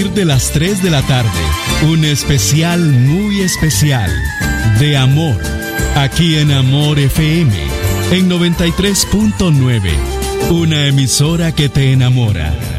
De las 3 de la tarde, un especial muy especial de amor, aquí en Amor FM, en 93.9, una emisora que te enamora.